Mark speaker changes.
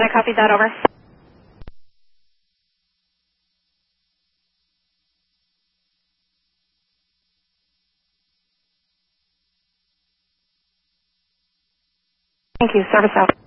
Speaker 1: I copied that over. Thank you. Service out.